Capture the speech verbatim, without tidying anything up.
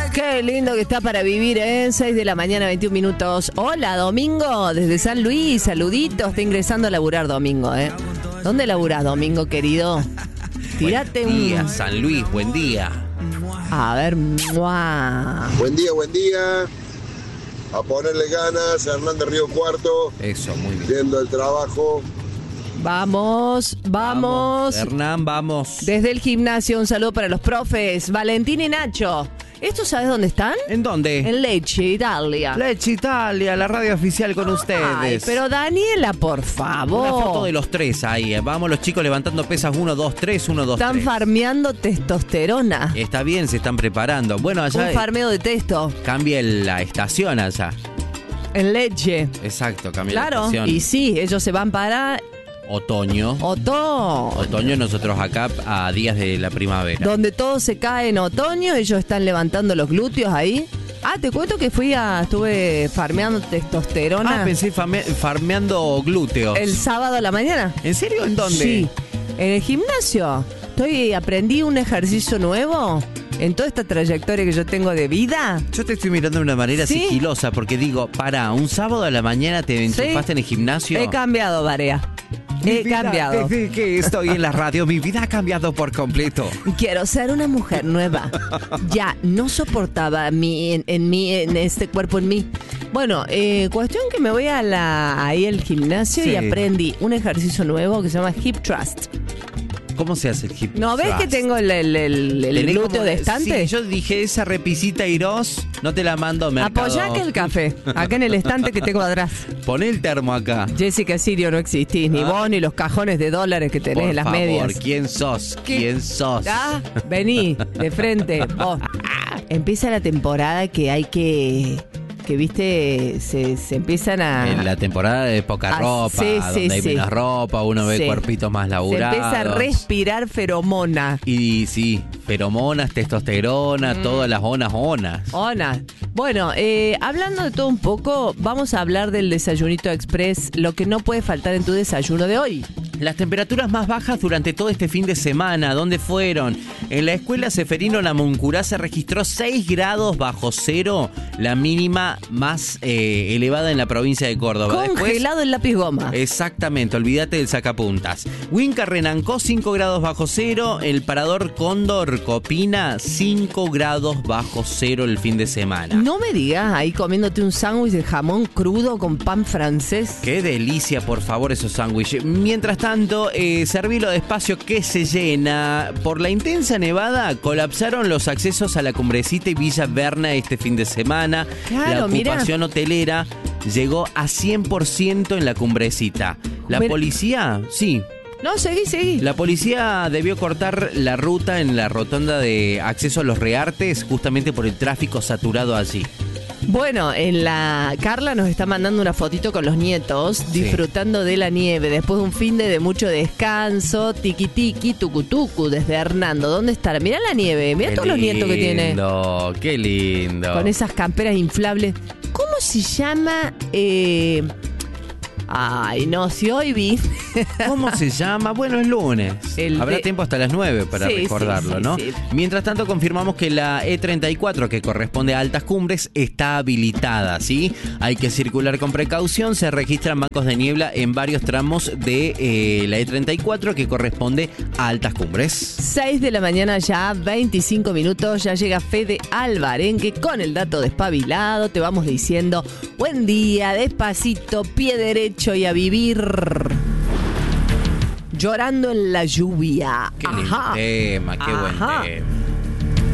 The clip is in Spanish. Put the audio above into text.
Qué lindo que está para vivir, ¿eh? seis de la mañana, veintiún minutos. Hola, Domingo, desde San Luis, saluditos. Está ingresando a laburar, Domingo, ¿eh? ¿Dónde laburás, Domingo, querido? Tírate buen día, un... San Luis, buen día. A ver, ¡mua! Buen día, buen día. A ponerle ganas, Hernán de Río Cuarto. Eso, muy bien. Viendo el trabajo. Vamos, vamos. Hernán, vamos. Desde el gimnasio, un saludo para los profes, Valentín y Nacho. ¿Estos sabes dónde están? ¿En dónde? En Lecce, Italia. Lecce Italia, la radio oficial con ustedes. Ay, pero Daniela, por favor. Una foto de los tres ahí. eh. Vamos los chicos levantando pesas uno, dos, tres, uno, dos, Están tres. farmeando testosterona. Está bien, se están preparando. Bueno, allá Un farmeo de testo. cambia el- la estación allá. En Lecce. Exacto, cambia la Claro. estación. Y sí, ellos se van para Otoño. otoño. Otoño, nosotros acá a días de la primavera. Donde todo se cae en otoño, ellos están levantando los glúteos ahí. Ah, te cuento que fui a, estuve farmeando testosterona Ah, pensé fame- farmeando glúteos. el sábado a la mañana. ¿En serio? ¿En dónde? Sí, en el gimnasio. Estoy, aprendí un ejercicio nuevo en toda esta trayectoria que yo tengo de vida. Yo te estoy mirando de una manera ¿Sí? sigilosa porque digo, para, un sábado a la mañana te enchufaste Sí. en el gimnasio. He cambiado, Varea. Mi He vida, cambiado. Desde que estoy en la radio, mi vida ha cambiado por completo. Quiero ser una mujer nueva. Ya, no soportaba mi, en, en mí, en este cuerpo en mí. Bueno, eh, cuestión que me voy a la, ahí al gimnasio Sí. y aprendí un ejercicio nuevo que se llama Hip Thrust. ¿Cómo se hace el hip ¿No ves thrust? que tengo el, el, el, el Tenés glúteo como- de estante? Sí, yo dije, esa repisita Iros, no te la mando, Mercado. Apoyá que el café, acá en el estante que tengo atrás. Poné el termo acá. Jessica Sirio, no existís, ni Ah. vos, ni los cajones de dólares que tenés Por en las favor, medias. ¿quién sos? ¿Qué? ¿Quién sos? Ah, vení, de frente. Vos. Empieza la temporada que hay que... Que, viste, se, se empiezan a... En la temporada de poca Ah, ropa, sí, sí, donde hay sí. menos ropa, uno ve Sí. cuerpitos más Se laburados. empieza a respirar feromona. Y sí, feromonas, testosterona, Mm. todas las onas, onas. Ona. Bueno, eh, hablando de todo un poco, vamos a hablar del desayunito express, lo que no puede faltar en tu desayuno de hoy. Las temperaturas más bajas durante todo este fin de semana, ¿dónde fueron? En la escuela Seferino Namuncurá se registró seis grados bajo cero, la mínima más eh, elevada en la provincia de Córdoba. Después- Congelado el lápiz goma. Exactamente, olvídate del sacapuntas. Huinca Renancó cinco grados bajo cero, el Parador Cóndor Copina cinco grados bajo cero el fin de semana. No me digas ahí comiéndote un sándwich de jamón crudo con pan francés. Qué delicia, por favor, esos sándwiches. Mientras tanto, eh, servilo despacio que se llena. Por la intensa nevada, colapsaron los accesos a la Cumbrecita y Villa Berna este fin de semana. Claro, la mirá. ocupación hotelera llegó a cien por ciento en la Cumbrecita. La Mira. policía, sí. No, seguí, seguí. La policía debió cortar la ruta en la rotonda de acceso a los Reartes justamente por el tráfico saturado allí. Bueno, en la Carla nos está mandando una fotito con los nietos Sí. disfrutando de la nieve después de un fin de, de mucho descanso, tiki tiki, tucu tucu desde Hernando. ¿Dónde está? Mirá la nieve, mirá Qué todos los nietos que tiene lindo, qué lindo. con esas camperas inflables. ¿Cómo se llama? Eh... Ay, no, si hoy vi. ¿Cómo se llama? Bueno, es lunes. El Habrá de- tiempo hasta las nueve para Sí, recordarlo, sí, sí, ¿no? sí. Mientras tanto, confirmamos que la E treinta y cuatro, que corresponde a altas cumbres, está habilitada, ¿sí? Hay que circular con precaución. Se registran bancos de niebla en varios tramos de eh, la E treinta y cuatro, que corresponde a altas cumbres. seis de la mañana ya, veinticinco minutos, ya llega Fede Alvarenque con el dato despabilado. Te vamos diciendo, buen día, despacito, pie derecho y a vivir. Llorando en la lluvia. Qué lindo Ajá. tema, qué Ajá. buen tema.